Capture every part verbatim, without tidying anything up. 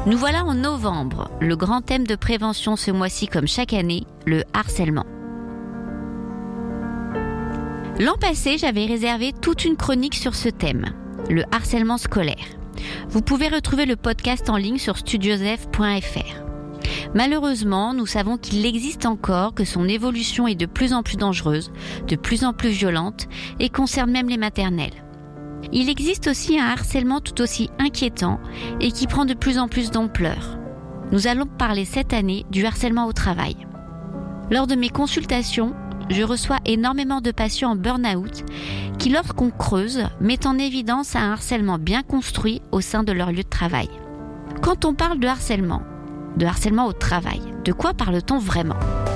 Nous voilà en novembre, le grand thème de prévention ce mois-ci comme chaque année, le harcèlement. L'an passé, j'avais réservé toute une chronique sur ce thème, le harcèlement scolaire. Vous pouvez retrouver le podcast en ligne sur studiosef point f r. Malheureusement, nous savons qu'il existe encore, que son évolution est de plus en plus dangereuse, de plus en plus violente et concerne même les maternelles. Il existe aussi un harcèlement tout aussi inquiétant et qui prend de plus en plus d'ampleur. Nous allons parler cette année du harcèlement au travail. Lors de mes consultations, je reçois énormément de patients en burn-out qui, lorsqu'on creuse, mettent en évidence un harcèlement bien construit au sein de leur lieu de travail. Quand on parle de harcèlement, de harcèlement au travail, de quoi parle-t-on vraiment ?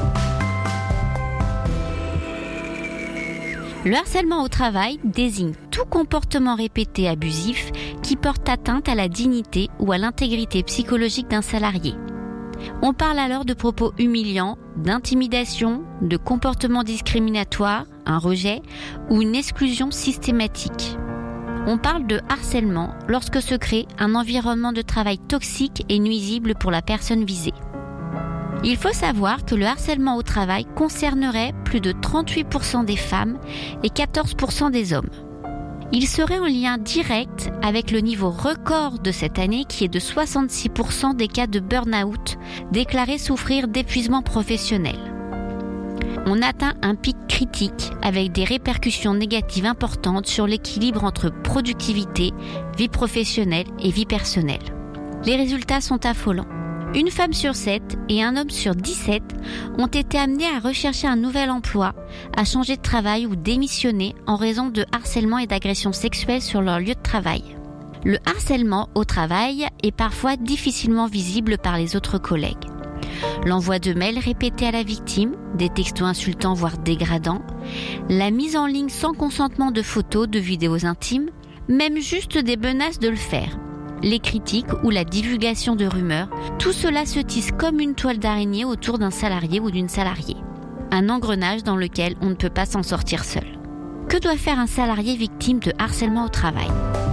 Le harcèlement au travail désigne tout comportement répété abusif qui porte atteinte à la dignité ou à l'intégrité psychologique d'un salarié. On parle alors de propos humiliants, d'intimidation, de comportements discriminatoires, un rejet ou une exclusion systématique. On parle de harcèlement lorsque se crée un environnement de travail toxique et nuisible pour la personne visée. Il faut savoir que le harcèlement au travail concernerait plus de trente-huit pour cent des femmes et quatorze pour cent des hommes. Il serait en lien direct avec le niveau record de cette année qui est de soixante-six pour cent des cas de burn-out déclarés souffrir d'épuisement professionnel. On atteint un pic critique avec des répercussions négatives importantes sur l'équilibre entre productivité, vie professionnelle et vie personnelle. Les résultats sont affolants. Une femme sur sept et un homme sur dix-sept ont été amenés à rechercher un nouvel emploi, à changer de travail ou démissionner en raison de harcèlement et d'agressions sexuelles sur leur lieu de travail. Le harcèlement au travail est parfois difficilement visible par les autres collègues. L'envoi de mails répétés à la victime, des textos insultants voire dégradants, la mise en ligne sans consentement de photos, de vidéos intimes, même juste des menaces de le faire. Les critiques ou la divulgation de rumeurs, tout cela se tisse comme une toile d'araignée autour d'un salarié ou d'une salariée. Un engrenage dans lequel on ne peut pas s'en sortir seul. Que doit faire un salarié victime de harcèlement au travail ?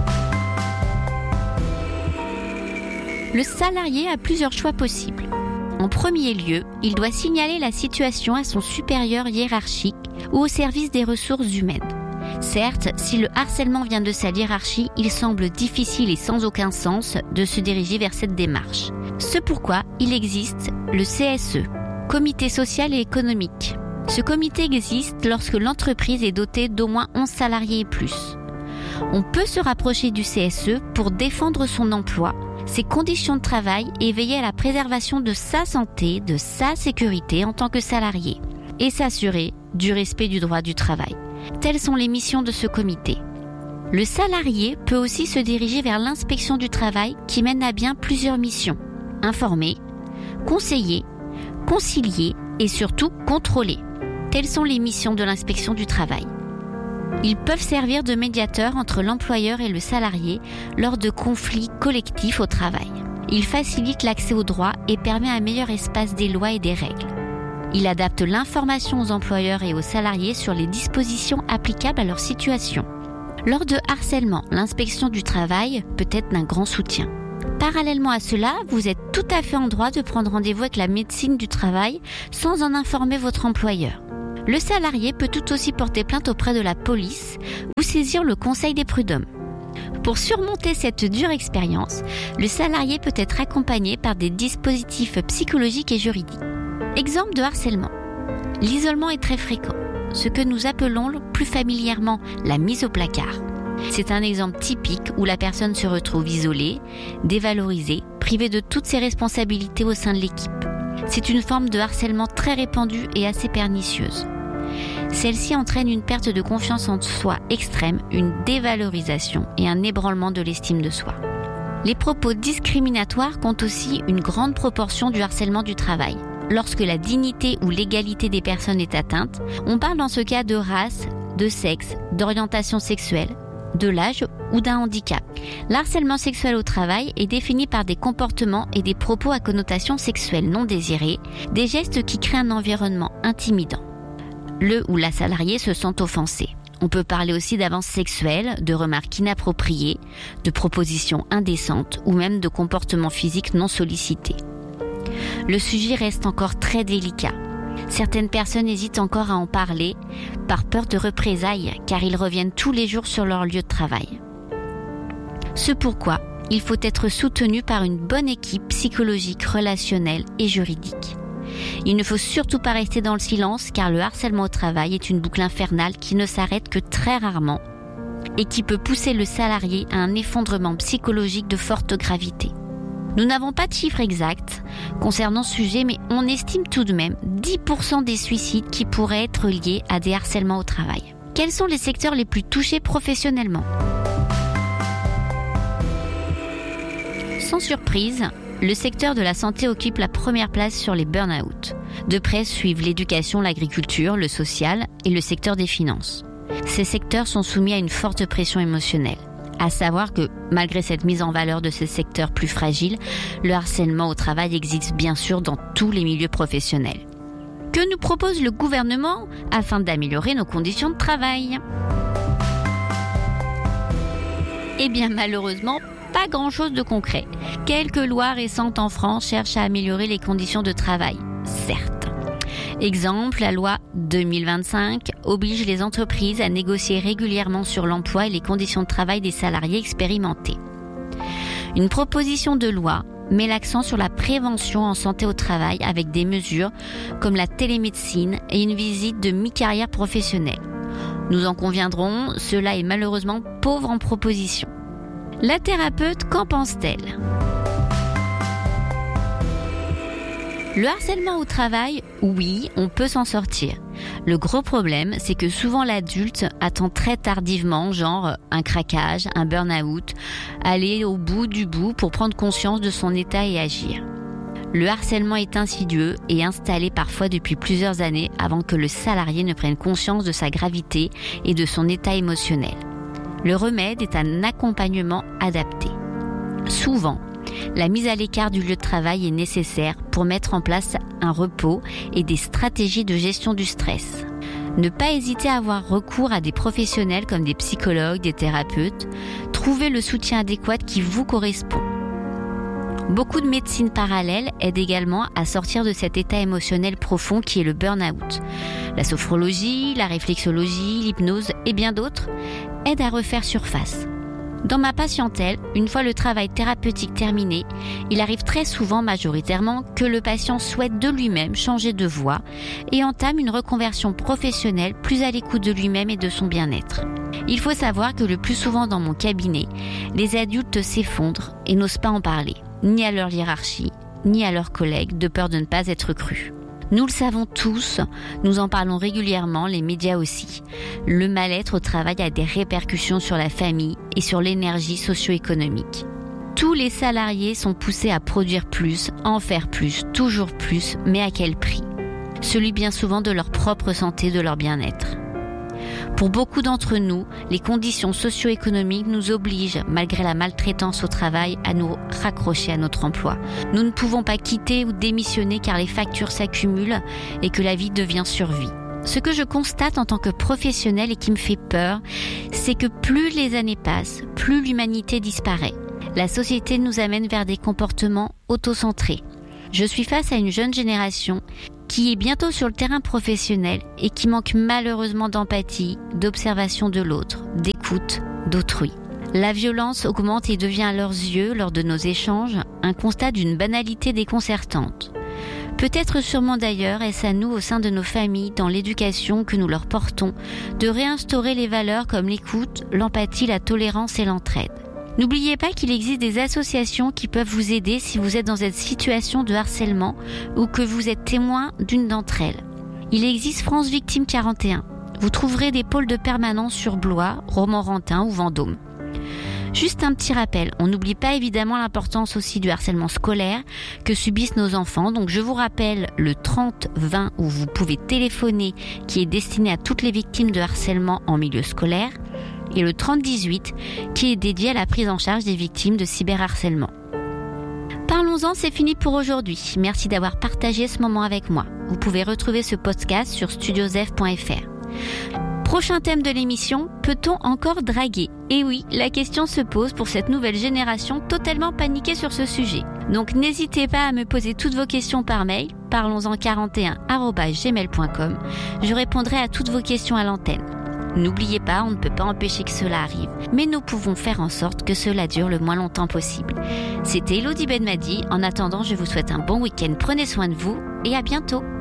Le salarié a plusieurs choix possibles. En premier lieu, il doit signaler la situation à son supérieur hiérarchique ou au service des ressources humaines. Certes, si le harcèlement vient de sa hiérarchie, il semble difficile et sans aucun sens de se diriger vers cette démarche. C'est pourquoi il existe le C S E, Comité social et économique. Ce comité existe lorsque l'entreprise est dotée d'au moins onze salariés et plus. On peut se rapprocher du C S E pour défendre son emploi, ses conditions de travail et veiller à la préservation de sa santé, de sa sécurité en tant que salarié et s'assurer du respect du droit du travail. Telles sont les missions de ce comité. Le salarié peut aussi se diriger vers l'inspection du travail qui mène à bien plusieurs missions. Informer, conseiller, concilier et surtout contrôler. Telles sont les missions de l'inspection du travail. Ils peuvent servir de médiateurs entre l'employeur et le salarié lors de conflits collectifs au travail. Ils facilitent l'accès aux droits et permettent un meilleur espace des lois et des règles. Il adapte l'information aux employeurs et aux salariés sur les dispositions applicables à leur situation. Lors de harcèlement, l'inspection du travail peut être d'un grand soutien. Parallèlement à cela, vous êtes tout à fait en droit de prendre rendez-vous avec la médecine du travail sans en informer votre employeur. Le salarié peut tout aussi porter plainte auprès de la police ou saisir le conseil des prud'hommes. Pour surmonter cette dure expérience, le salarié peut être accompagné par des dispositifs psychologiques et juridiques. Exemple de harcèlement. L'isolement est très fréquent, ce que nous appelons plus familièrement la mise au placard. C'est un exemple typique où la personne se retrouve isolée, dévalorisée, privée de toutes ses responsabilités au sein de l'équipe. C'est une forme de harcèlement très répandue et assez pernicieuse. Celle-ci entraîne une perte de confiance en soi extrême, une dévalorisation et un ébranlement de l'estime de soi. Les propos discriminatoires comptent aussi une grande proportion du harcèlement du travail. Lorsque la dignité ou l'égalité des personnes est atteinte, on parle dans ce cas de race, de sexe, d'orientation sexuelle, de l'âge ou d'un handicap. L'harcèlement sexuel au travail est défini par des comportements et des propos à connotation sexuelle non désirée, des gestes qui créent un environnement intimidant. Le ou la salariée se sent offensé. On peut parler aussi d'avances sexuelles, de remarques inappropriées, de propositions indécentes ou même de comportements physiques non sollicités. Le sujet reste encore très délicat. Certaines personnes hésitent encore à en parler par peur de représailles car ils reviennent tous les jours sur leur lieu de travail. C'est pourquoi il faut être soutenu par une bonne équipe psychologique, relationnelle et juridique. Il ne faut surtout pas rester dans le silence car le harcèlement au travail est une boucle infernale qui ne s'arrête que très rarement et qui peut pousser le salarié à un effondrement psychologique de forte gravité. Nous n'avons pas de chiffres exacts concernant ce sujet, mais on estime tout de même dix pour cent des suicides qui pourraient être liés à des harcèlements au travail. Quels sont les secteurs les plus touchés professionnellement ? Sans surprise, le secteur de la santé occupe la première place sur les burn-out. De près suivent l'éducation, l'agriculture, le social et le secteur des finances. Ces secteurs sont soumis à une forte pression émotionnelle. À savoir que, malgré cette mise en valeur de ces secteurs plus fragiles, le harcèlement au travail existe bien sûr dans tous les milieux professionnels. Que nous propose le gouvernement afin d'améliorer nos conditions de travail ? Eh bien malheureusement, pas grand-chose de concret. Quelques lois récentes en France cherchent à améliorer les conditions de travail, certes. Exemple, la loi deux mille vingt-cinq oblige les entreprises à négocier régulièrement sur l'emploi et les conditions de travail des salariés expérimentés. Une proposition de loi met l'accent sur la prévention en santé au travail avec des mesures comme la télémédecine et une visite de mi-carrière professionnelle. Nous en conviendrons, cela est malheureusement pauvre en propositions. La thérapeute, qu'en pense-t-elle ? Le harcèlement au travail, oui, on peut s'en sortir. Le gros problème, c'est que souvent l'adulte attend très tardivement, genre un craquage, un burn-out, aller au bout du bout pour prendre conscience de son état et agir. Le harcèlement est insidieux et installé parfois depuis plusieurs années avant que le salarié ne prenne conscience de sa gravité et de son état émotionnel. Le remède est un accompagnement adapté. Souvent, la mise à l'écart du lieu de travail est nécessaire pour mettre en place un repos et des stratégies de gestion du stress. Ne pas hésiter à avoir recours à des professionnels comme des psychologues, des thérapeutes. Trouvez le soutien adéquat qui vous correspond. Beaucoup de médecines parallèles aident également à sortir de cet état émotionnel profond qui est le burn-out. La sophrologie, la réflexologie, l'hypnose et bien d'autres aident à refaire surface. Dans ma patientèle, une fois le travail thérapeutique terminé, il arrive très souvent, majoritairement, que le patient souhaite de lui-même changer de voie et entame une reconversion professionnelle plus à l'écoute de lui-même et de son bien-être. Il faut savoir que le plus souvent dans mon cabinet, les adultes s'effondrent et n'osent pas en parler, ni à leur hiérarchie, ni à leurs collègues, de peur de ne pas être crus. Nous le savons tous, nous en parlons régulièrement, les médias aussi. Le mal-être au travail a des répercussions sur la famille et sur l'énergie socio-économique. Tous les salariés sont poussés à produire plus, en faire plus, toujours plus, mais à quel prix ? Celui bien souvent de leur propre santé, de leur bien-être. Pour beaucoup d'entre nous, les conditions socio-économiques nous obligent, malgré la maltraitance au travail, à nous raccrocher à notre emploi. Nous ne pouvons pas quitter ou démissionner car les factures s'accumulent et que la vie devient survie. Ce que je constate en tant que professionnelle et qui me fait peur, c'est que plus les années passent, plus l'humanité disparaît. La société nous amène vers des comportements autocentrés. Je suis face à une jeune génération qui est bientôt sur le terrain professionnel et qui manque malheureusement d'empathie, d'observation de l'autre, d'écoute d'autrui. La violence augmente et devient à leurs yeux, lors de nos échanges, un constat d'une banalité déconcertante. Peut-être sûrement d'ailleurs est-ce à nous au sein de nos familles, dans l'éducation que nous leur portons, de réinstaurer les valeurs comme l'écoute, l'empathie, la tolérance et l'entraide. N'oubliez pas qu'il existe des associations qui peuvent vous aider si vous êtes dans cette situation de harcèlement ou que vous êtes témoin d'une d'entre elles. Il existe France Victime quarante et un. Vous trouverez des pôles de permanence sur Blois, Romorantin ou Vendôme. Juste un petit rappel, on n'oublie pas évidemment l'importance aussi du harcèlement scolaire que subissent nos enfants. Donc je vous rappelle le trente vingt où vous pouvez téléphoner qui est destiné à toutes les victimes de harcèlement en milieu scolaire. Et le trente dix-huit qui est dédié à la prise en charge des victimes de cyberharcèlement. Parlons-en, c'est fini pour aujourd'hui. Merci d'avoir partagé ce moment avec moi. Vous pouvez retrouver ce podcast sur studiosf point f r. Prochain thème de l'émission, peut-on encore draguer ? Et oui, la question se pose pour cette nouvelle génération totalement paniquée sur ce sujet. Donc n'hésitez pas à me poser toutes vos questions par mail, parlons-en quarante et un arobase gmail point com. Je répondrai à toutes vos questions à l'antenne. N'oubliez pas, on ne peut pas empêcher que cela arrive, mais nous pouvons faire en sorte que cela dure le moins longtemps possible. C'était Elodie Benmadi. En attendant, je vous souhaite un bon week-end. Prenez soin de vous et à bientôt.